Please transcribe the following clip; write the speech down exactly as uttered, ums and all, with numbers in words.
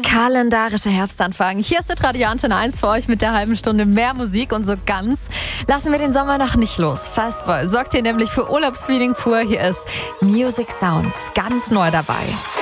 Kalendarischer Herbstanfang. Hier ist der Radio Antenne eins für euch mit der halben Stunde mehr Musik und so ganz lassen wir den Sommer noch nicht los. Fastball sorgt hier nämlich für Urlaubsfeeling pur. Hier ist Music Sounds, ganz neu dabei.